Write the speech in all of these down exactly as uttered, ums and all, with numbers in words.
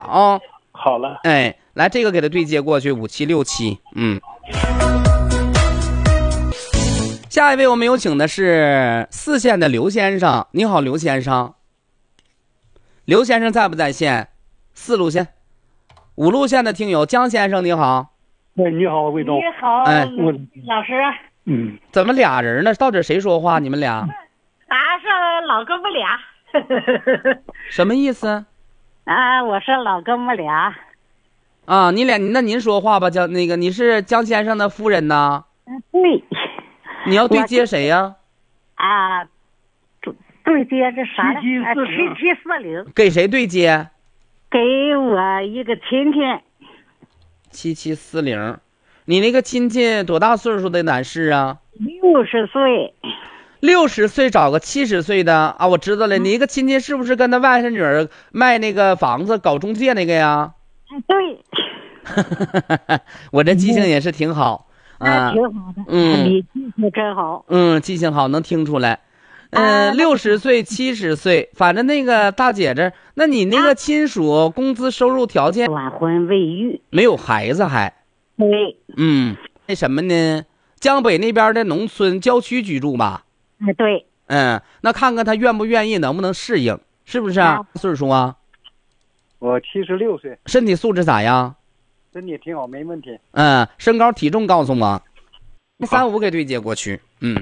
哦。 好了， 哎，来这个给他对接过去，五七六七，嗯。下一位我们有请的是四线的刘先生，你好，刘先生。刘先生在不在线？四路线、五路线的听友江先生，你好。 哎，你好，魏东。 你好， 哎， 老师。 嗯， 怎么俩人呢？到底谁说话？你们俩？ 啊，是老哥们俩。 什么意思？ 啊，我是老哥们俩。 啊，你俩，那您说话吧，江那个，你是江先生的夫人呐？ 嗯，对。 你要对接谁呀？ 啊，对接这啥呢？ 七七四零。 七七四零。 给谁对接？ 给我一个亲戚。 七七四零，你那个亲戚多大岁数的男士啊？ 六十岁。 六十岁找个七十岁的啊？我知道了，你一个亲戚是不是跟他外甥女儿卖那个房子搞中介那个呀？ 对。 我这记性也是挺好啊， 挺好的。 嗯， 你记性真好。 嗯，记性好，能听出来。嗯，六十岁、七十岁，反正那个大姐这，那你那个亲属工资收入条件？ 晚婚未育， 没有孩子还。 对。 嗯，那什么呢？江北那边的农村郊区居住吧？ 哎，对。 嗯，那看看他愿不愿意，能不能适应，是不是啊？岁数啊？ 我七十六岁。 身体素质咋样？ 身体挺好，没问题。 嗯，身高体重告诉我。三五给对接过去。嗯。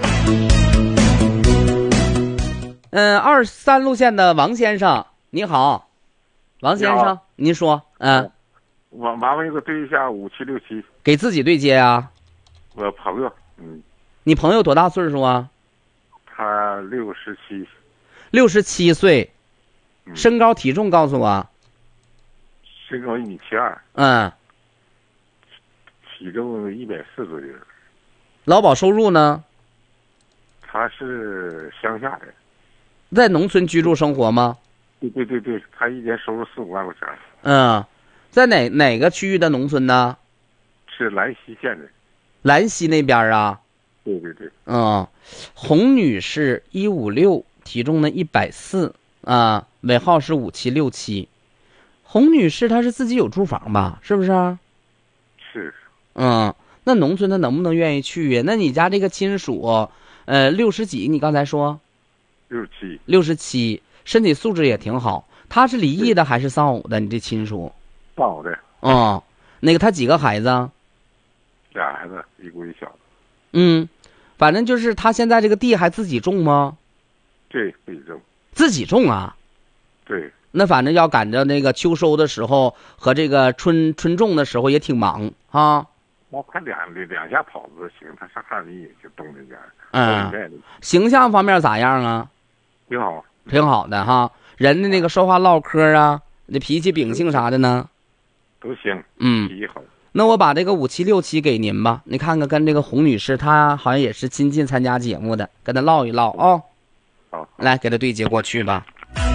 嗯，二三路线的王先生，你好，王先生，您说，嗯， 我麻烦一个对一下五七六七， 给自己对接啊？ 我朋友，嗯， 你朋友多大岁数啊？ 他六十七， 六十七岁， 嗯、 身高体重告诉我。 身高一米七二， 嗯， 体重一百四左右。 劳保收入呢？ 他是乡下的。 在农村居住生活吗？ 对对对对，他一年收入四五万块钱。 嗯，在哪哪个区域的农村呢？ 是兰溪县的。 兰溪那边啊？ 对对对。 嗯，洪女士一五六，体重呢一百四啊，尾号是五七六七。洪女士她是自己有住房吧？是不是？ 是。 嗯，那农村她能不能愿意去呀？那你家这个亲属，呃，六十几？你刚才说？ 六十七， 六十七，身体素质也挺好。他是离异的还是丧偶的？你这亲属？ 丧偶的。 哦，那个他几个孩子？ 俩孩子，一姑一小子。 嗯，反正就是他现在这个地还自己种吗？ 对，自己种。 自己种啊？ 对。 那反正要赶着那个秋收的时候和这个春春种的时候也挺忙啊。 那他两两下跑都行，他上哈尔滨也就东那边。 嗯，形象方面咋样啊？ 挺好， 挺好的哈。人的那个说话唠嗑啊，那脾气秉性啥的呢？ 都行。 嗯， 脾气好。 那我把这个五七六七给您吧，你看看跟这个洪女士，她好像也是亲近参加节目的，跟她唠一唠啊。 好、哦， 来给她对接过去吧。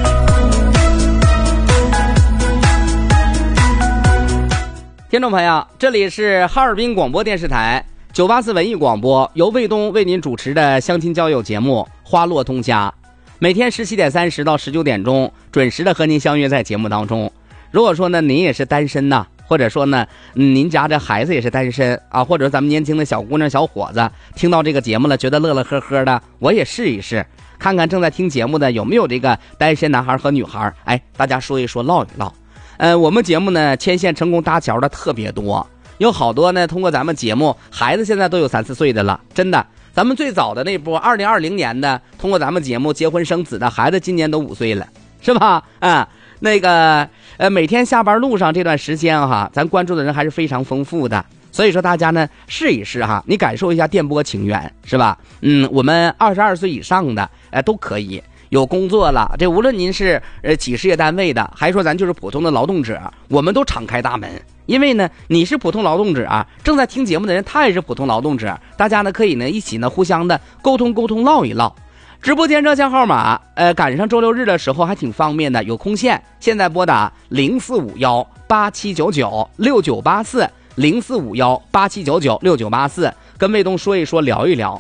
听众朋友，这里是哈尔滨广播电视台九八四文艺广播，由卫东为您主持的相亲交友节目《花落通家》，每天十七点三十到十九点钟准时的和您相约在节目当中。如果说呢您也是单身呐，或者说呢、嗯、您家这孩子也是单身啊，或者咱们年轻的小姑娘小伙子听到这个节目了，觉得乐乐呵呵的，我也试一试，看看正在听节目的有没有这个单身男孩和女孩，哎，大家说一说，唠一唠。呃，我们节目呢牵线成功搭桥的特别多，有好多呢通过咱们节目，孩子现在都有三四岁的了，真的。咱们最早的那波二零二零年的通过咱们节目结婚生子的孩子，今年都五岁了，是吧？啊，那个呃，每天下班路上这段时间哈，咱关注的人还是非常丰富的。所以说大家呢试一试哈，你感受一下电波情缘，是吧？嗯，我们二十二岁以上的呃都可以。有工作了，这无论您是呃企事业单位的，还说咱就是普通的劳动者，我们都敞开大门。因为呢，你是普通劳动者啊，正在听节目的人他也是普通劳动者，大家呢可以呢一起呢互相的沟通沟通，唠一唠。直播间热线号码，呃，赶上周六日的时候还挺方便的，有空线，现在拨打零四五幺八七九九六九八四零四五幺八七九九六九八四，跟卫东说一说，聊一聊。